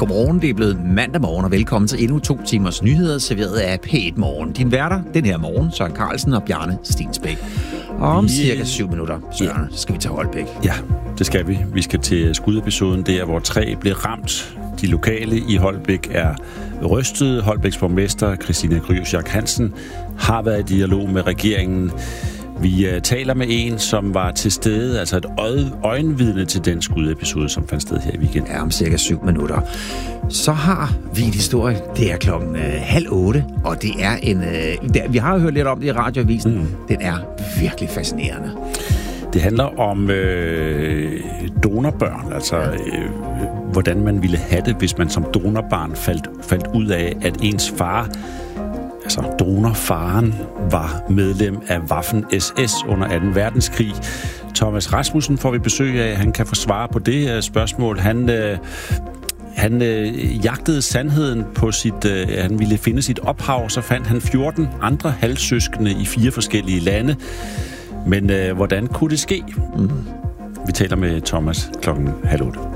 Godmorgen, det er blevet mandag morgen, og velkommen til endnu 2 timers nyheder, serveret af P1 Morgen. Din værter den her morgen, Søren Carlsen og Bjarne Stensbæk. Og om cirka 7 minutter, Søren, så skal vi til Holbæk. Ja, det skal vi. Vi skal til skudepisoden der, hvor 3 blev ramt. De lokale i Holbæk er rystet. Holbæks borgmester, Christina Kryos-Jack Hansen, har været i dialog med regeringen. Vi taler med en, som var til stede, altså et øjenvidne til den skudepisode, som fandt sted her i weekenden. Ja, om cirka 7 minutter. Så har vi en historie. Det er 7:30, og det er en... vi har jo hørt lidt om det i radioavisen. Den er virkelig fascinerende. Det handler om donorbørn, altså hvordan man ville have det, hvis man som donorbarn faldt ud af, at ens far, altså donorfaren, var medlem af Waffen-SS under 2. verdenskrig. Thomas Rasmussen får vi besøg af. Han kan få svar på det spørgsmål. Han jagtede sandheden på han ville finde sit ophav, så fandt han 14 andre halvsøskende i 4 forskellige lande. Men hvordan kunne det ske? Vi taler med Thomas 7:30.